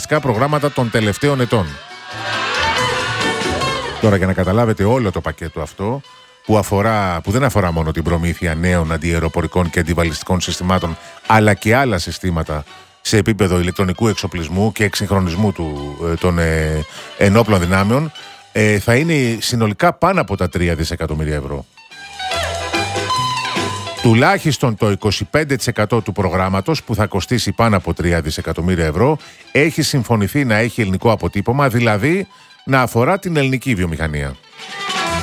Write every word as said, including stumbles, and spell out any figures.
αντιπυροσβεστικά προγράμματα των τελευταίων ετών. Τώρα, για να καταλάβετε όλο το πακέτο αυτό, που, αφορά, που δεν αφορά μόνο την προμήθεια νέων αντιαεροπορικών και αντιβαλιστικών συστημάτων, αλλά και άλλα συστήματα σε επίπεδο ηλεκτρονικού εξοπλισμού και εξυγχρονισμού του, των ε, ενόπλων δυνάμεων, ε, θα είναι συνολικά πάνω από τα τρία δισεκατομμύρια ευρώ. Τουλάχιστον το είκοσι πέντε τοις εκατό του προγράμματος, που θα κοστίσει πάνω από τρία δισεκατομμύρια ευρώ, έχει συμφωνηθεί να έχει ελληνικό αποτύπωμα, δηλαδή να αφορά την ελληνική βιομηχανία.